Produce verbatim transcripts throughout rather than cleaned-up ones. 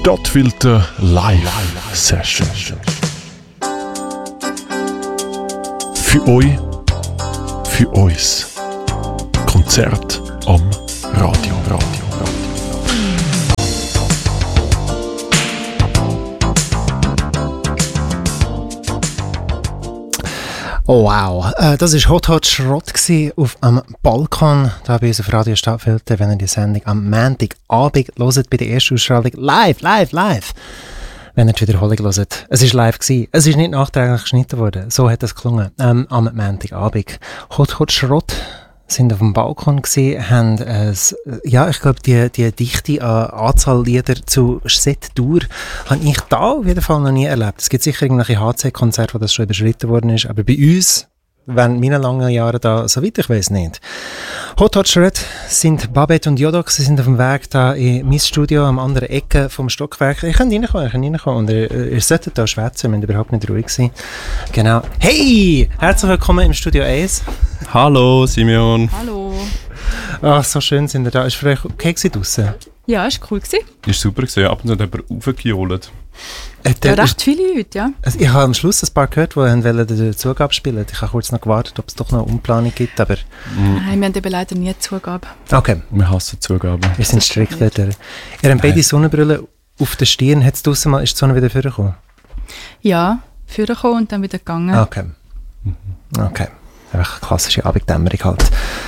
Stadtfilter Live Session. Für euch, für uns. Konzert am Radio, Radio, Radio. Oh wow, äh, das war Hot Hot Schrott auf dem Balkon, da bei uns auf Radio Stadtfilter, wenn ihr die Sendung am Montagabend hört, bei der ersten Ausstrahlung live, live, live. Wenn ihr die Wiederholung hört. Es war live gewesen. Es ist nicht nachträglich geschnitten worden. So hat es gelungen. Ähm, am Montagabend. Hot Hot Schrott sind auf dem Balkon gewesen, haben äh, ja, ich glaube, die, die dichte äh, Anzahl Lieder zu Setdauer habe ich da auf jeden Fall noch nie erlebt. Es gibt sicher irgendwelche H C-Konzerte, wo das schon überschritten worden ist, aber bei uns, während meiner langen Jahre da, soweit ich weiß nicht. Hot Hot Schrott sind Babette und Jodok, sie sind auf dem Weg da in mein Studio am anderen Ecke vom Stockwerk. Ich kann reinkommen, ich kann reinkommen und ihr, ihr solltet da schwätzen, wir müsst überhaupt nicht ruhig sein. Genau. Hey! Herzlich willkommen im Studio eins. Hallo Simeon. Hallo. Ach, so schön sind ihr da. Ist für euch okay gewesen draussen? Ja, ist cool gewesen. Ist super gewesen. Ab und zu hat jemand raufgejohlt. Äh, Ja, recht viele Leute, ja. Also ich habe am Schluss ein paar gehört, die wollen den Zugabe spielen. Ich habe kurz noch gewartet, ob es doch noch eine Umplanung gibt, aber... Nein, wir haben eben leider nie Zugabe. Okay. Wir hassen Zugaben. Wir sind strikt dort. Ihr habt beide Sonnenbrille auf der Stirn. Hat's draussen mal, ist die Sonne wieder vorgekommen? Ja, vorgekommen und dann wieder gegangen. Okay. Okay. Einfach eine klassische Abenddämmerung halt.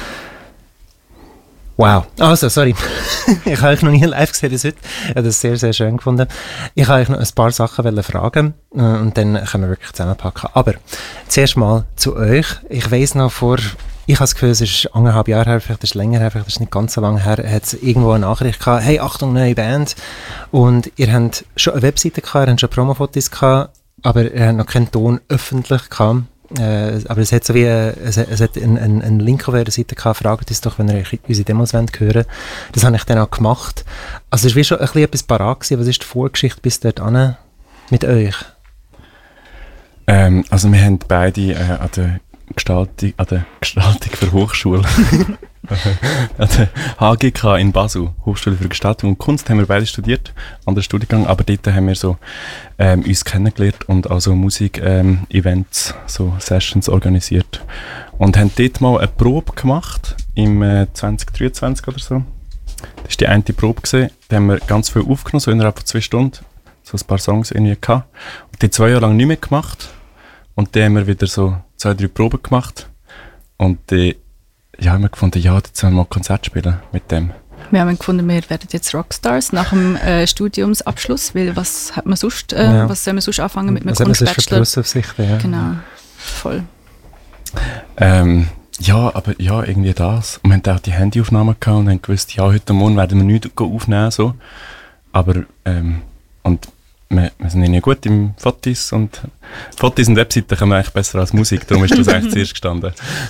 Wow. Also, sorry. Ich habe euch noch nie live gesehen bis heute. Ich habe das sehr, sehr schön gefunden. Ich wollte euch noch ein paar Sachen fragen äh, und dann können wir wirklich zusammenpacken. Aber zuerst mal zu euch. Ich weiss noch vor, ich habe das Gefühl, es ist anderthalb Jahre her, vielleicht ist es länger her, vielleicht ist es nicht ganz so lange her, hat es irgendwo eine Nachricht gehabt, hey, Achtung, neue Band. Und ihr habt schon eine Webseite gehabt, ihr habt schon Promofotos gehabt, aber ihr habt noch keinen Ton öffentlich gehabt. Äh, aber es hat so wie äh, es, es hat einen, einen, einen Link auf eurer Seite gehabt, fragt uns doch, wenn ihr unsere Demos wollt hören. Das habe ich dann auch gemacht. Also es war wie schon ein bisschen etwas parat gewesen. Was ist die Vorgeschichte bis dort an mit euch? Ähm, also wir haben beide äh, an der Gestaltung, an der Gestaltung für Hochschule, an der H G K in Basel, Hochschule für Gestaltung und Kunst, haben wir beide studiert, anderer Studiengang, aber dort haben wir so ähm, uns kennengelernt und also Musik-Events, ähm, so Sessions organisiert und haben dort mal eine Probe gemacht, im äh, zwanzig dreiundzwanzig oder so. Das war die eine Probe gewesen. Da haben wir ganz viel aufgenommen, so innerhalb von zwei Stunden, so ein paar Songs irgendwie gehabt. Und die zwei Jahre lang nicht mehr gemacht. Und dann haben wir wieder so zwei, drei Proben gemacht. Und dann ja, haben wir gefunden, ja, jetzt sollen wir mal ein Konzert spielen mit dem. Wir haben gefunden, wir werden jetzt Rockstars nach dem äh, Studiumsabschluss, weil was hat man sonst, äh, Ja. was soll man sonst anfangen mit einem Was hat man sonst für Kunstbachelor? Berufsaufsichten? Ja. Genau, voll. Ähm, ja, aber ja, irgendwie das. Und wir hatten auch die Handyaufnahmen gehabt und haben gewusst, ja, heute Morgen werden wir nichts aufnehmen. So. Aber, ähm, und wir, wir sind nicht gut im Fotos und Fotos und Webseiten können wir eigentlich besser als Musik, darum ist das eigentlich zuerst gestanden.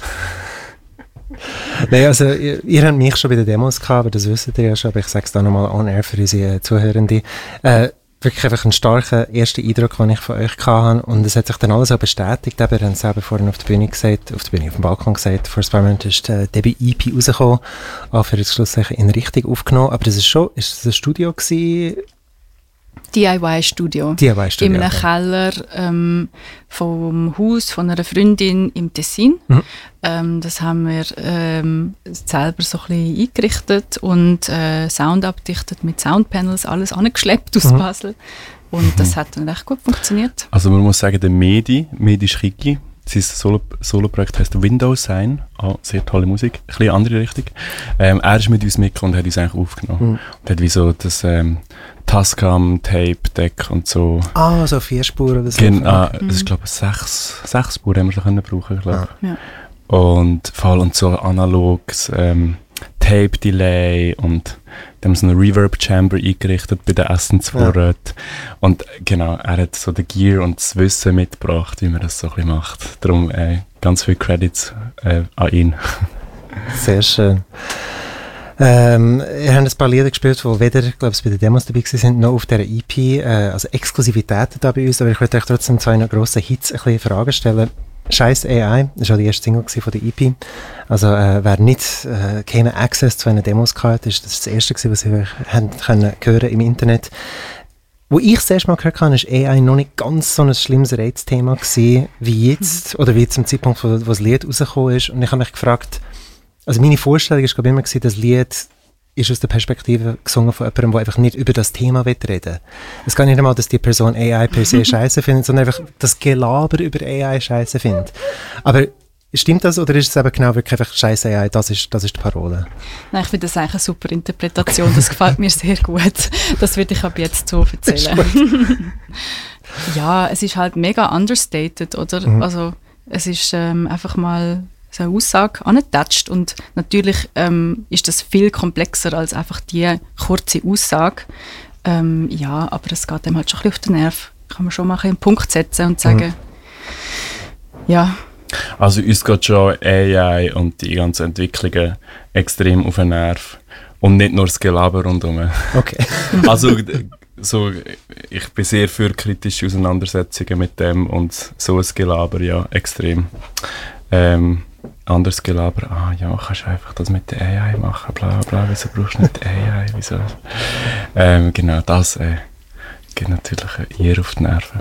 Nein, also ihr, ihr habt mich schon bei den Demos gehabt, aber das wisst ihr ja schon, aber ich sage es da nochmal on air für unsere Zuhörenden. Äh, wirklich einfach einen starken ersten Eindruck, den ich von euch hatte und es hat sich dann alles auch bestätigt. Eben, ihr habt es selber vorhin auf der Bühne gesagt, auf der Bühne, auf dem Balkon gesagt, vor ein paar Monaten ist der Debüt-E P rausgekommen, auch für das schlussendlich in Richtung aufgenommen, aber das ist schon, ist das ein Studio gewesen? D I Y-Studio. D I Y-Studio. In einem okay. Keller ähm, vom Haus von einer Freundin im Tessin. Mhm. Ähm, das haben wir ähm, selber so ein bisschen eingerichtet und äh, Sound abdichtet mit Soundpanels, alles angeschleppt aus Mhm. Basel. Und das hat dann recht gut funktioniert. Also man muss sagen, der Medi, Medi Schicki, sein Solo- Solo-Projekt heisst Windows Sign, ah, sehr tolle Musik, ein bisschen andere Richtung. Ähm, er ist mit uns mitgekommen und hat uns eigentlich aufgenommen. Mhm. Und hat wie so das ähm, Tascam, Tape, Deck und so. Ah, so vier Spuren oder so. Gen ah, Mhm. das ist glaube ich sechs, sechs Spuren haben wir schon können brauchen, glaube ich. Ja. Und vor allem so analoges ähm, Tape-Delay und dann haben wir so eine Reverb-Chamber eingerichtet bei den Essensvorräten. Und genau, er hat so den Gear und das Wissen mitgebracht, wie man das so ein bisschen macht. Darum äh, ganz viele Credits äh, an ihn. Sehr schön. Ähm, ihr habt ein paar Lieder gespielt, die weder, glaube ich, bei den Demos dabei sind, noch auf dieser E P, äh, also Exklusivitäten da bei uns, aber ich würde euch trotzdem zwei noch grossen Hits ein bisschen Fragen stellen. Scheiß A I, das war auch die erste Single von der E P. Also äh, wer nicht äh, keinen Access zu einer Demos hatte, ist das das erste gewesen, was ihr haben können hören im Internet. Wo ich das erste Mal gehört habe, war A I noch nicht ganz so ein schlimmes Reizthema gewesen, wie jetzt, mhm. oder wie zum Zeitpunkt, wo, wo das Lied rausgekommen ist. Und ich habe mich gefragt, also meine Vorstellung war glaube ich immer gewesen, das Lied ist aus der Perspektive gesungen von jemandem, der einfach nicht über das Thema reden will. Es geht nicht einmal, dass die Person A I per se scheiße findet, sondern einfach das Gelaber über A I scheiße findet. Aber stimmt das oder ist es eben genau wirklich einfach scheiße A I, das ist, das ist die Parole? Nein, ich finde das eigentlich eine super Interpretation, das gefällt mir sehr gut. Das würde ich ab jetzt so erzählen. Ja, es ist halt mega understated, oder? Mhm. Also es ist ähm, einfach mal so eine Aussage angetatscht und natürlich ähm, ist das viel komplexer als einfach die kurze Aussage. Ähm, ja, aber es geht dem halt schon ein bisschen auf den Nerv. Kann man schon mal einen Punkt setzen und sagen, mhm. ja. Also uns geht schon A I und die ganzen Entwicklungen extrem auf den Nerv. Und nicht nur das Gelaber rundherum. Okay. Also so, ich bin sehr für kritische Auseinandersetzungen mit dem und so ein Gelaber, ja, extrem. Ähm, anderes Gelaber, ah ja, kannst du einfach das mit der A I machen, bla bla, wieso brauchst du nicht A I, wieso? Ähm, genau, das äh, geht natürlich eher auf die Nerven.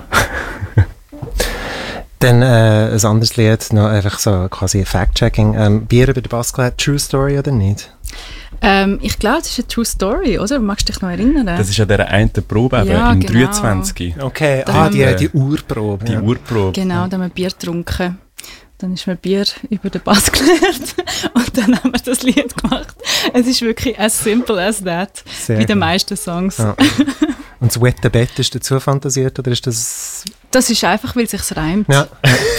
Dann äh, ein anderes Lied, noch einfach so quasi Fact-Checking. Ähm, Bier über den Basketball, True Story oder nicht? Ähm, ich glaube, das ist eine True Story, oder? Magst du dich noch erinnern? Das ist ja der eine Probe eben, ja, im genau. dreiundzwanzig. Okay, ah, die, die Urprobe. Die ja. Urprobe. Genau, da haben wir Bier getrunken. Dann ist mir Bier über den Bass gelernt und dann haben wir das Lied gemacht. Es ist wirklich as simple as that, Sehr wie den gut. meisten Songs. Ja. Und das wette Bett ist dazu fantasiert, oder ist das... Das ist einfach, weil es sich reimt. Ja.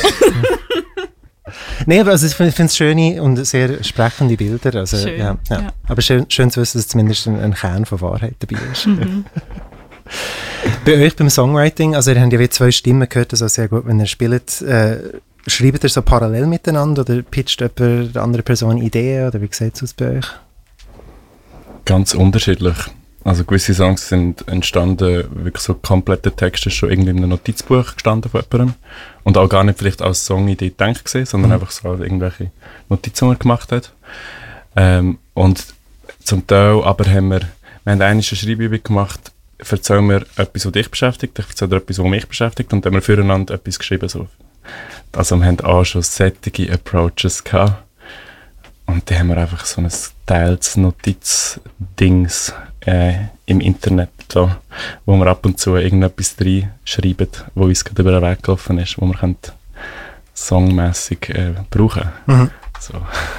Nein, aber also ich finde es schöne und sehr sprechende Bilder. Also, schön, ja, ja. ja. Aber schön, schön zu wissen, dass zumindest ein, ein Kern von Wahrheit dabei ist. Mhm. Bei euch beim Songwriting, also ihr habt ja wie zwei Stimmen gehört, also sehr gut, wenn ihr spielt. Äh, schreibt ihr so parallel miteinander oder pitcht jemand der andere Person Ideen oder wie sieht es aus bei euch? Ganz unterschiedlich. Also gewisse Songs sind entstanden, wirklich so komplette Texte schon irgendwie in einem Notizbuch gestanden von jemandem und auch gar nicht vielleicht als Songidee gedacht gewesen, sondern mhm. einfach so irgendwelche Notizen, die er gemacht hat. Ähm, und zum Teil aber haben wir, wir haben eine Schreibübung gemacht, erzähl mir etwas, was dich beschäftigt, ich erzähle dir etwas, was mich beschäftigt und dann haben wir füreinander etwas geschrieben. So. Also wir haben auch schon solche Approaches gehabt. Und dann haben wir einfach so ein teils Notiz-Dings äh, im Internet, da, wo wir ab und zu irgendetwas reinschreiben, wo uns gerade über den Weg gelaufen ist, wo wir können songmässig äh, brauchen. Mhm. So.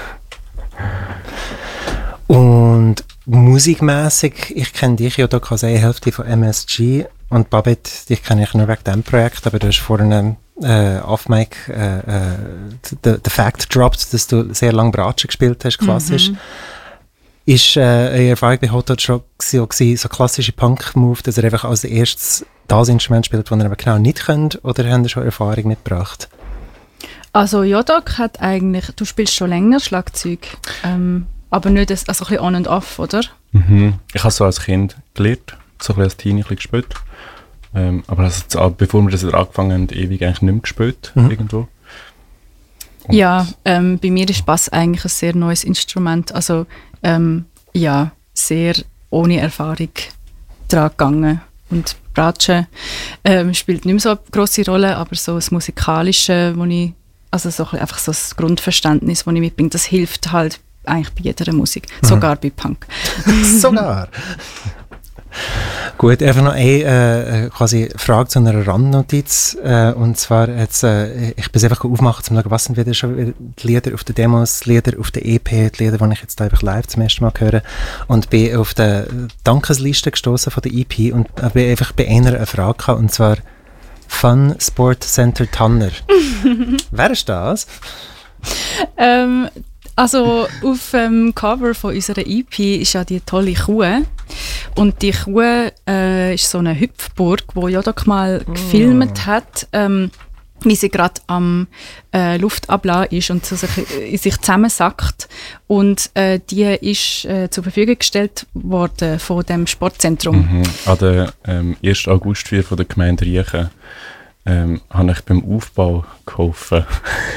Und musikmässig, ich kenne dich ja da quasi eine Hälfte von M S G und Babette, dich kenne ich nur wegen diesem Projekt, aber du hast vorhin äh, off-mic äh, äh, den Fact dropped, dass du sehr lange Bratsche gespielt hast, klassisch. Mhm. Ist äh, eine Erfahrung bei Hot Hot Rock so, so klassische Punk-Move, dass er einfach als erstes das Instrument spielt, das er aber genau nicht könnt, oder haben ihr schon Erfahrung mitgebracht? Also Jodok hat eigentlich, du spielst schon länger Schlagzeug, ähm, aber nicht, das, also ein bisschen on and off, oder? Mhm. Ich habe so als Kind gelernt, so ein bisschen als Teenie ein bisschen gespielt. Ähm, aber also, bevor wir das wieder angefangen haben, ewig eigentlich nicht mehr gespielt, mhm. irgendwo. Und ja, ähm, bei mir ist Bass eigentlich ein sehr neues Instrument, also ähm, ja, sehr ohne Erfahrung dran gegangen. Und Bratsche ähm, spielt nicht mehr so eine grosse Rolle, aber so das Musikalische, wo ich, also so ein bisschen einfach so das Grundverständnis, das ich mitbringe, das hilft halt eigentlich bei jeder Musik, mhm. sogar bei Punk. Sogar? Gut, einfach noch eine äh, quasi Frage zu einer Randnotiz. Äh, und zwar, jetzt, äh, ich bin es einfach aufmachen, um zu sagen, was sind wieder schon die Lieder auf den Demos, die Lieder auf der E P, die Lieder, die ich jetzt einfach live zum ersten Mal höre. Und bin auf die Dankesliste gestoßen von der E P und äh, bin einfach bei einer eine Frage gehabt, und zwar Fun Sport Center Tanner. Wer ist das? Ähm, also auf dem Cover von unserer E P ist ja die tolle Kuh. Und die Kuh äh, ist so eine Hüpfburg, die Jodok mal mm. gefilmt hat, ähm, wie sie gerade am äh, Luftablassen ist und so sich, in sich zusammensackt. Und äh, die ist äh, zur Verfügung gestellt worden von dem Sportzentrum. Mhm. An der ähm, ersten Augustfeier von der Gemeinde Riechen ähm, habe ich beim Aufbau geholfen.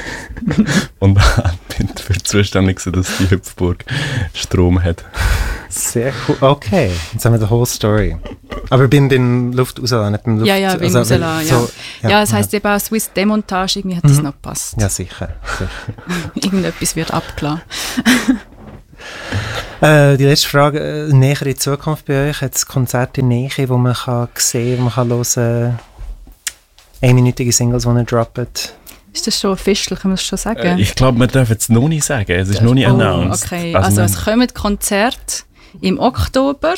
Und bin dafür zuständig, dass die Hüpfburg Strom hat. Sehr cool. Okay, jetzt haben wir die whole Story. Aber beim, beim Luft rauslassen, nicht beim Luft... Ja, ja, beim also, rauslassen, so, ja. Ja, das heisst eben auch Swiss Demontage, irgendwie hat das Mhm. noch gepasst. Ja, sicher. sicher. Irgendetwas wird abgelassen. Äh, die letzte Frage, äh, näher in die Zukunft bei euch, hat es Konzerte in der Nähe, wo man kann sehen kann, wo man kann hören, einminütige Singles, die ihr droppt? Ist das schon official, kann man das schon sagen? Äh, ich glaube, wir dürfen es noch nicht sagen. Es ist noch nicht oh, announced. okay. Also, wir- es kommen Konzerte im Oktober,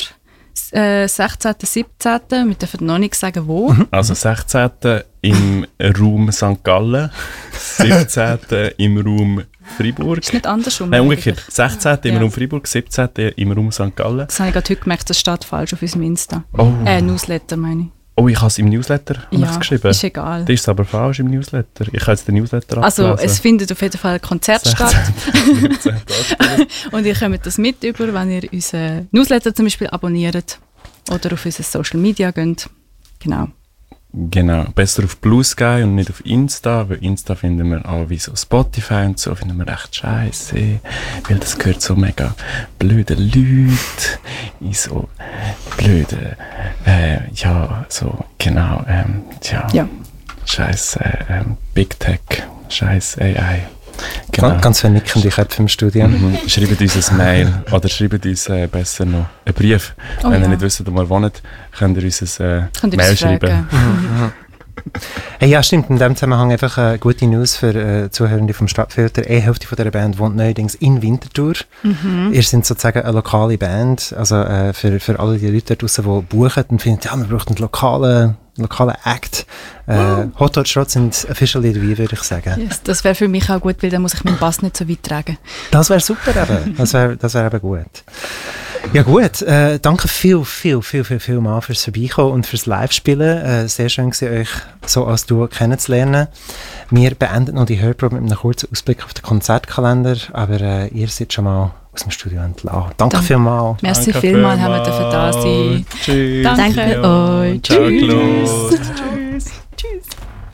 äh, sechzehnten, siebzehnten Wir dürfen noch nicht sagen, wo. Also sechzehnten im Raum Sankt Gallen, siebzehnten im Raum Freiburg. Ist nicht andersrum. Nein, umgekehrt. eigentlich. sechzehnten im Ja. Raum Freiburg, siebzehnten im Raum Sankt Gallen. Das habe ich gerade heute gemerkt, das steht falsch auf unserem Insta. Oh, Äh, Newsletter meine ich. oh ich habe es im Newsletter Ja, geschrieben. ist egal. Das ist aber falsch im Newsletter. Ich habe jetzt den Newsletter Also, es abgelesen. findet auf jeden Fall ein Konzert statt. siebzehnten Oktober. Und ihr kommt das mit über, wenn ihr unseren Newsletter zum Beispiel abonniert oder auf unser Social Media geht. Genau. Genau, besser auf Blue Sky und nicht auf Insta, weil Insta finden wir auch wie so Spotify und so, finden wir echt scheiße, weil das gehört so mega blöde Leute in so blöde, äh, ja, so, genau, ähm, ja, Ja. scheiß äh, ähm, Big Tech, scheiß A I. Genau. Ganz, ganz vernickende Köpfe im Studio. Mhm. Schreibt uns ein Mail oder schreibt uns äh, besser noch einen Brief. Oh Wenn ja. ihr nicht wisst, wo wir wohnen, könnt ihr uns ein äh, Könnt ihr Mail uns schreiben. fragen. Hey, ja, stimmt. In dem Zusammenhang einfach äh, gute News für äh, Zuhörende vom Stadtfilter. Eine Hälfte von dieser Band wohnt neuerdings in Winterthur. Mhm. Ihr seid sozusagen eine lokale Band. Also äh, für, für alle die Leute da draussen, die buchen und finden, ja, wir brauchen einen lokalen, lokalen Act. Äh, Hot Hot Shot sind officially dabei, würde ich sagen. Yes, das wäre für mich auch gut, weil dann muss ich meinen Bass nicht so weit tragen. Das wäre super eben. Das wäre das wär eben gut. Ja gut, äh, danke viel, viel, viel, viel, viel mal fürs Vorbeikommen und fürs Live-Spielen. Äh, sehr schön gewesen, euch so als Duo kennenzulernen. Wir beenden noch die Hörprobe mit einem kurzen Ausblick auf den Konzertkalender, aber äh, ihr seid schon mal aus dem Studio entlassen. Danke Danke. vielmals. Merci Danke vielmals, haben wir vielmals. dürfen da sein. Tschüss. Danke Ja. euch. Ciao, Tschüss. Claude. Tschüss. Tschüss.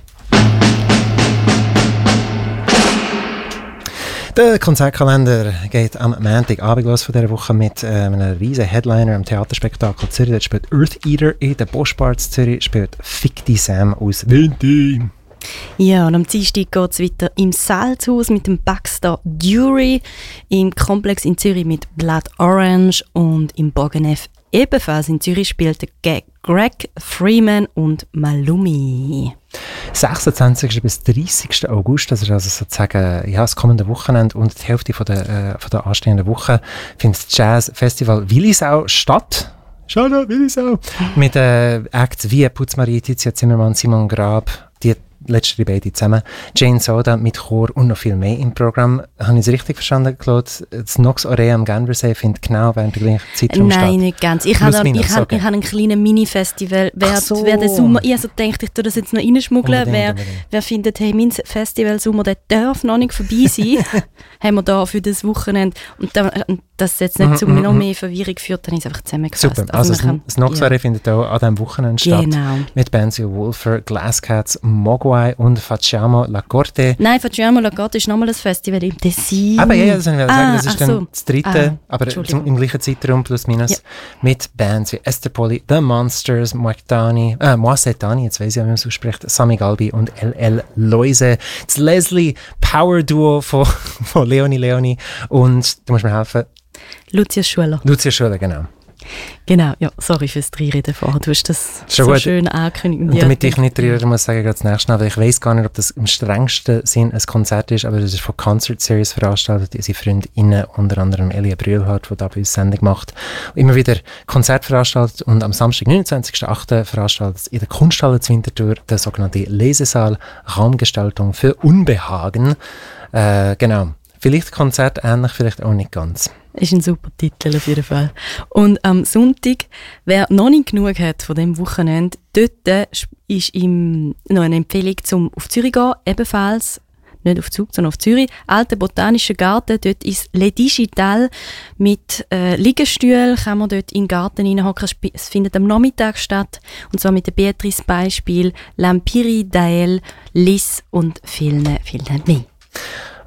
Der Konzertkalender geht am Montagabend los von dieser Woche mit äh, einem riesen Headliner am Theaterspektakel Zürich. Dort spielt Earth Eater, in den Boschbarts Zürich spielt Fick die Sam aus Winti. Ja, und am Dienstag geht es weiter im Salzhaus mit dem Baxter Dury, im Komplex in Zürich mit Blood Orange und im Bogenef ebenfalls in Zürich spielt der Greg Freeman und Malumi. sechsundzwanzigsten bis dreißigsten August, das ist also sozusagen ja, das kommende Wochenende und die Hälfte von der, äh, von der anstehenden Woche, findet das Jazz Festival Willisau statt. Shoutout Willisau! Mit äh, Acts wie Putzmarie, Tizia Zimmermann, Simon Grab, die letzte beide zusammen, Jane Soda mit Chor und noch viel mehr im Programm. Habe ich es richtig verstanden, Claude? Das Nox Aurea am Genversee findet genau während der gleichen Zeitraum statt? Nein, nicht ganz. Ich Plus habe minus, ich hab, okay. ich hab einen kleinen Mini-Festival. Wer, Ach so. wer den Sommer, ich also denke, ich tue das jetzt noch reinschmuggeln. Unbedingt, Wer, unbedingt. wer findet, hey, mein Festival-Sommer, der darf noch nicht vorbei sein, haben wir da für das Wochenende. Und da, und das jetzt nicht Mhm, zu mhm, noch mhm. mehr Verwirrung führt, dann ist es einfach zusammengefasst. Super, also, man das, kann- das Nox ja. Aurea findet auch an diesem Wochenende statt. Genau. Mit Bands wie Wolfer, Glasscats, Mogwai und Facciamo La Corte. Nein, Facciamo La Corte ist nochmal ein Festival im Tessin. Aber ja, ja, das wollte ich sagen, Ah, das ist ach dann so. das dritte, Ah, aber Entschuldigung. zum, im gleichen Zeitraum plus minus, Ja. mit Bands wie Esther Polly, The Monsters, Moitani, äh, Moisetani, jetzt weiss ich, wie man es ausspricht, Sami Galbi und L L Loise, das Leslie Power Duo von, von Leonie Leonie und, du musst mir helfen, Lucia Schuler. Lucia Schuller, genau. Genau, ja, sorry fürs Reinreden vorher. Du hast das Schon so gut. schön angekündigt. Und Ja, damit ich nicht ja. reden muss, sage ich gerade das nächste Mal, weil ich weiss gar nicht, ob das im strengsten Sinn ein Konzert ist, aber das ist von Concert Series veranstaltet, unsere Freundinnen, unter anderem Elia Brühlhardt, die da bei uns Sendung macht, immer wieder Konzert veranstaltet und am Samstag, neunundzwanzigsten achten veranstaltet in der Kunsthalle zu Winterthur der sogenannte Lesesaal Raumgestaltung für Unbehagen. Äh, genau. Vielleicht Konzert ähnlich, vielleicht auch nicht ganz. Ist ein super Titel auf jeden Fall. Und am Sonntag, wer noch nicht genug hat von diesem Wochenende, dort äh, ist ihm noch eine Empfehlung zum auf Zürich gehen, ebenfalls nicht auf Zug, sondern auf Zürich. Alter Botanischer Garten, dort ist Le Digital mit äh, Liegestühlen, kann man dort in den Garten reinhocken. Es findet am Nachmittag statt, und zwar mit der Beatrice Beispiel, Lampiri, Dael, Liz und vielen, vielen mehr.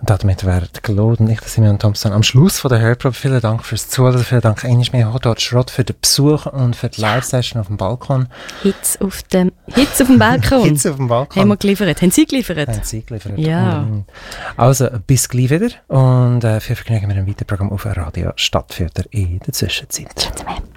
damit wäre Claude und ich, Simeon Thompson, am Schluss von der Hörprobe. Vielen Dank fürs Zuhören, vielen Dank einmal mehr Hotdog Schrott für den Besuch und für die Live-Session auf dem Balkon. Hitz auf dem, Hitz auf dem Balkon. Hitz auf dem Balkon. Haben wir geliefert. Haben Sie geliefert? Haben Sie geliefert. Ja. Also, bis gleich wieder und äh, viel Vergnügen mit einem weiteren Programm auf Radio Stadtfilter in der Zwischenzeit.